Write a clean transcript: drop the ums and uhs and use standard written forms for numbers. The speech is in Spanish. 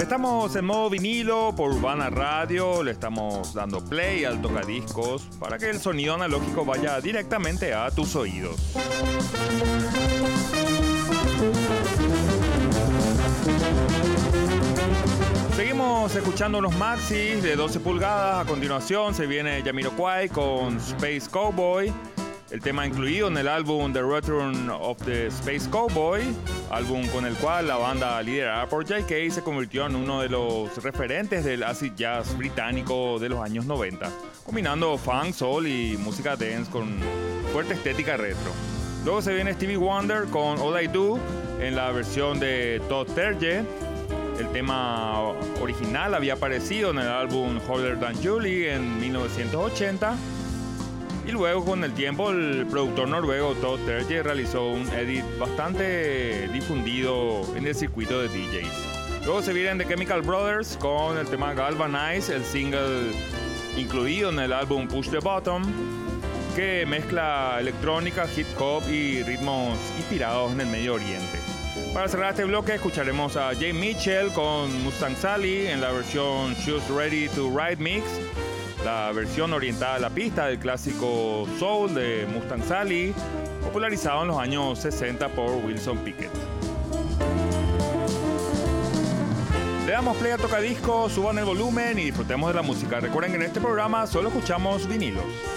Estamos en modo vinilo por Urbana Radio, le estamos dando play al tocadiscos para que el sonido analógico vaya directamente a tus oídos. Seguimos escuchando unos maxis de 12 pulgadas. A continuación se viene Jamiroquai con Space Cowboy, el tema incluido en el álbum The Return of the Space Cowboy, álbum con el cual la banda liderada por J.K. se convirtió en uno de los referentes del acid jazz británico de los años 90, combinando funk, soul y música dance con fuerte estética retro. Luego se viene Stevie Wonder con All I Do en la versión de Todd Terje. El tema original había aparecido en el álbum Hotter Than Julie en 1980. Y luego, con el tiempo, el productor noruego Todd Terje realizó un edit bastante difundido en el circuito de DJs. Luego se vienen The Chemical Brothers con el tema Galvanize, el single incluido en el álbum Push the Button, que mezcla electrónica, hip hop y ritmos inspirados en el Medio Oriente. Para cerrar este bloque escucharemos a Jay Mitchell con Mustang Sally en la versión Shoes Ready to Ride Mix, la versión orientada a la pista del clásico soul de Mustang Sally, popularizado en los años 60 por Wilson Pickett. Le damos play a tocadiscos, suban el volumen y disfrutemos de la música. Recuerden que en este programa solo escuchamos vinilos.